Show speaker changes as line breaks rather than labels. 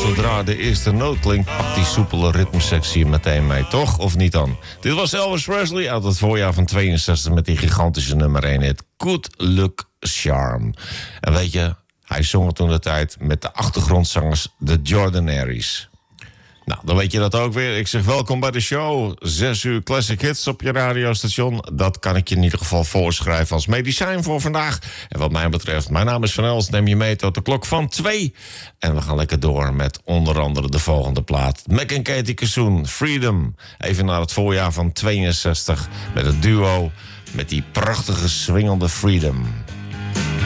zodra de eerste noot klinkt, pakt die soepele ritmesectie meteen mee, toch? Of niet dan? Dit was Elvis Presley uit het voorjaar van 62 met die gigantische nummer 1 hit Good Luck Charm. En weet je, hij zong het toen de tijd met de achtergrondzangers The Jordanaires. Nou, dan weet je dat ook weer. Ik zeg welkom bij de show. 6 uur classic hits op je radiostation. Dat kan ik je in ieder geval voorschrijven als medicijn voor vandaag. En wat mij betreft, mijn naam is Van Els. Neem je mee tot de klok van 2. En we gaan lekker door met onder andere de volgende plaat. Mac en Katie Kassoon, Freedom. Even naar het voorjaar van 62 met het duo met die prachtige swingende Freedom.